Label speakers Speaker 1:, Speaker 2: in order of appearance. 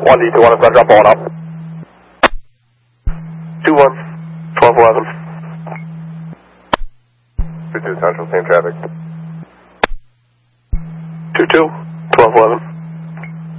Speaker 1: 1D21 is drop ball out. 2-1, 1211.
Speaker 2: 2-2 Central, same traffic.
Speaker 1: 2-2, 1211.